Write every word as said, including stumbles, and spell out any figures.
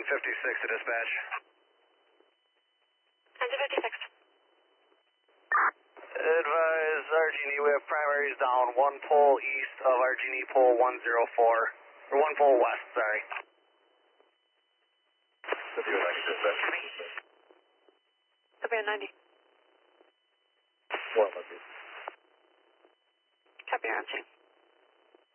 Engine fifty-six to dispatch. Engine fifty-six. Advise R G and E, we have primaries down one pole east of R G and E pole one oh four, or one pole west, sorry. W N ninety dispatch. W N ninety. One, let's see. Copy, R M C.